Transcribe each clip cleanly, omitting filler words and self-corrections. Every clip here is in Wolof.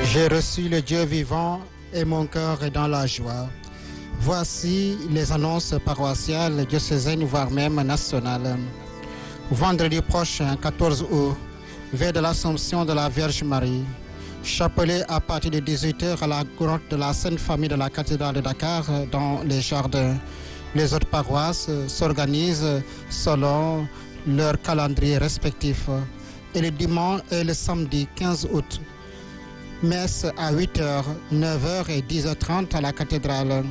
J'ai reçu le Dieu vivant et mon cœur est dans la joie. Voici les annonces paroissiales, diocésaines, voire même nationales. Vendredi prochain, 14 août, veille de l'Assomption de la Vierge Marie. Chapelet à partir de 18h à la grotte de la Sainte Famille de la cathédrale de Dakar dans les jardins. Les autres paroisses s'organisent selon leur calendrier respectif. Et le dimanche et le samedi 15 août, messe à 8h, 9h et 10h30 à la cathédrale.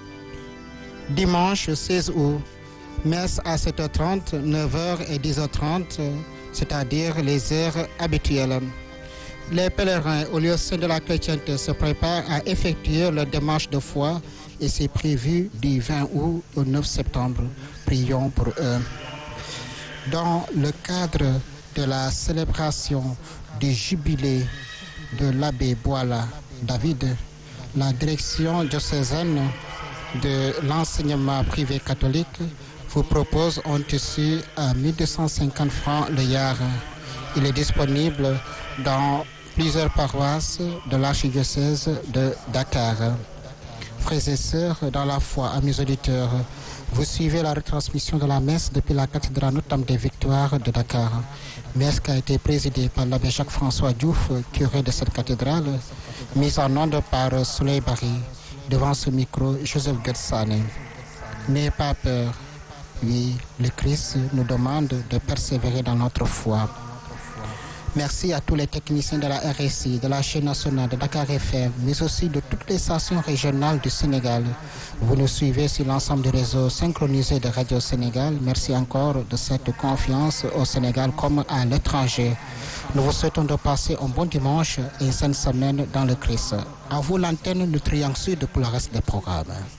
Dimanche 16 août, messe à 7h30, 9h et 10h30, c'est-à-dire les heures habituelles. Les pèlerins au lieu saint de la chrétienté se préparent à effectuer leur démarche de foi et c'est prévu du 20 août au 9 septembre. Prions pour eux. Dans le cadre de la célébration du jubilé de l'abbé Boila David, la direction diocésaine de l'enseignement privé catholique vous propose un tissu à 1250 francs le yard. Il est disponible dans plusieurs paroisses de l'archidiocèse de Dakar. Frères et sœurs, dans la foi, amis auditeurs, vous suivez la retransmission de la messe depuis la cathédrale Notre-Dame des Victoires de Dakar. Messe qui a été présidée par l'abbé Jacques-François Diouf, curé de cette cathédrale, mise en onde par Soleil Barry. Devant ce micro, Joseph Getsane. N'ayez pas peur. Oui, le Christ nous demande de persévérer dans notre foi. Merci à tous les techniciens de la RSI, de la chaîne nationale, de Dakar FM, mais aussi de toutes les stations régionales du Sénégal. Vous nous suivez sur l'ensemble des réseaux synchronisés de Radio Sénégal. Merci encore de cette confiance au Sénégal comme à l'étranger. Nous vous souhaitons de passer un bon dimanche et une sainte semaine dans le Christ. À vous l'antenne du Triangle Sud pour le reste des programmes.